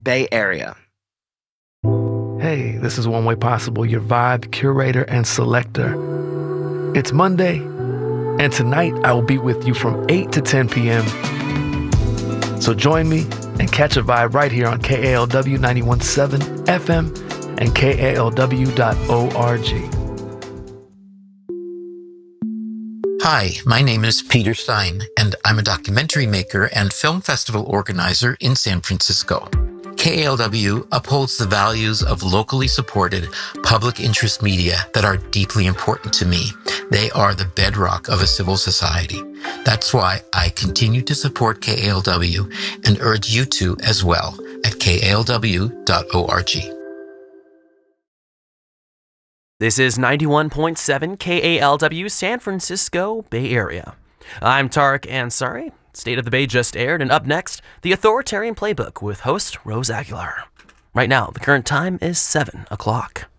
Bay Area. Hey, this is One Way Possible, your vibe curator and selector. It's Monday, and tonight I will be with you from 8 to 10 p.m. So join me and catch a vibe right here on KALW 91.7 FM and KALW.org. Hi, my name is Peter Stein, and I'm a documentary maker and film festival organizer in San Francisco. KALW upholds the values of locally supported public interest media that are deeply important to me. They are the bedrock of a civil society. That's why I continue to support KALW and urge you to as well at KALW.org. This is 91.7 KALW San Francisco Bay Area. I'm Tariq Ansari. State of the Bay just aired, and up next, The Authoritarian Playbook with host Rose Aguilar. Right now, the current time is 7 o'clock.